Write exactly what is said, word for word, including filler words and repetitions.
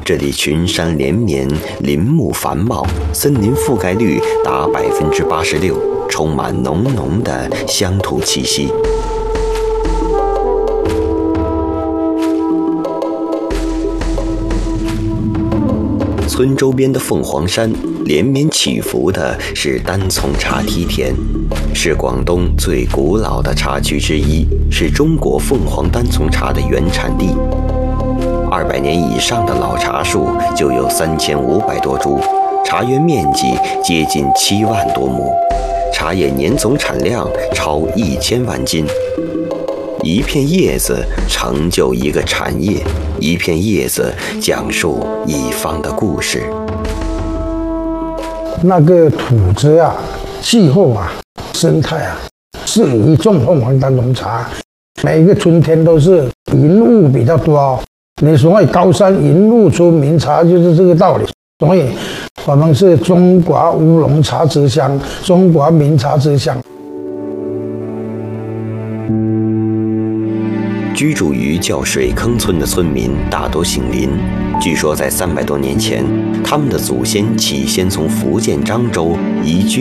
这里群山连绵，林木繁茂，森林覆盖率达百分之八十六，充满浓浓的乡土气息。村周边的凤凰山，连绵起伏的是单丛茶梯田，是广东最古老的茶区之一，是中国凤凰单丛茶的原产地。二百年以上的老茶树就有三千五百多株，茶园面积接近七万多亩，茶叶年总产量超一千万斤。一片叶子成就一个产业，一片叶子讲述一方的故事。 那个土质啊、气候啊、生态啊，适宜种凤凰单丛茶。每个春天都是云雾比较多，你所以高山云雾出名茶就是这个道理。所以我们是中国乌龙茶之乡，中国名茶之乡。 居住于叫水坑村的村民大多姓林，据说在三百多年前，他们的祖先起先从福建漳州移居